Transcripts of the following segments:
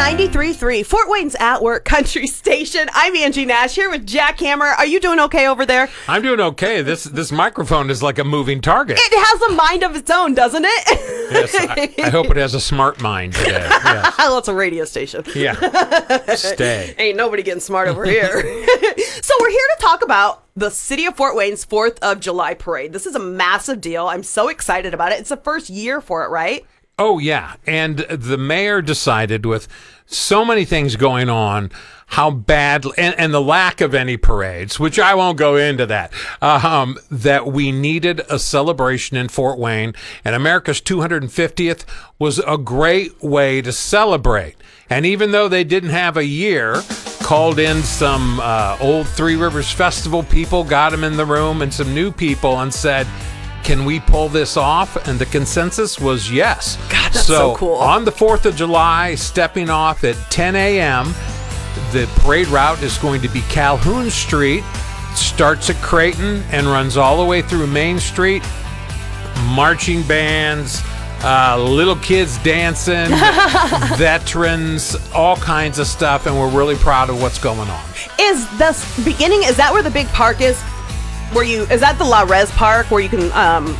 93.3, Fort Wayne's At Work Country Station. I'm Angie Nash here with Jack Hammer. Are you doing okay over there? I'm doing okay. This microphone is like a moving target. It has a mind of its own, doesn't it? Yes, I hope it has a smart mind today. Yes. Well, it's a radio station. Yeah. Stay. Ain't nobody getting smart over here. So we're here to talk about the City of Fort Wayne's 4th of July parade. This is a massive deal. I'm so excited about it. It's the first year for it, right? Oh, yeah. And the mayor decided, with so many things going on, how bad, and the lack of any parades, which I won't go into that, that we needed a celebration in Fort Wayne, and America's 250th was a great way to celebrate. And even though they didn't have a year, called in some old Three Rivers Festival people, got them in the room, and some new people, and said, can we pull this off? And the consensus was yes. God, that's so cool. On the 4th of July, stepping off at 10 a.m., the parade route is going to be Calhoun Street, starts at Creighton, and runs all the way through Main Street. Marching bands, little kids dancing, veterans, all kinds of stuff, and we're really proud of what's going on. Is that where the big park is? Is that the La Rez Park where you can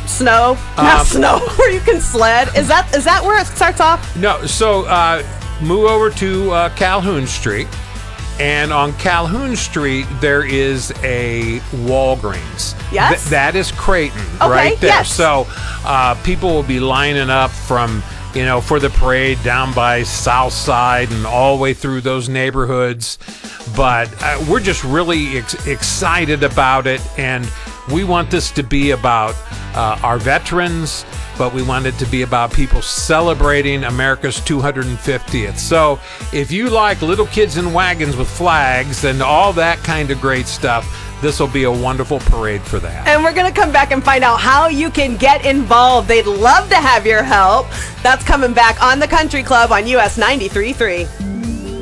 where you can sled? Is that where it starts off? No, so move over to Calhoun Street, and on Calhoun Street there is a Walgreens. Yes, that is Creighton, okay, right there. Yes. So people will be lining up from for the parade down by South Side and all the way through those neighborhoods. But we're just really excited about it, and we want this to be about our veterans, but we want it to be about people celebrating America's 250th. So if you like little kids in wagons with flags and all that kind of great stuff, this will be a wonderful parade for that. And we're going to come back and find out how you can get involved. They'd love to have your help. That's coming back on the Country Club on US 93.3.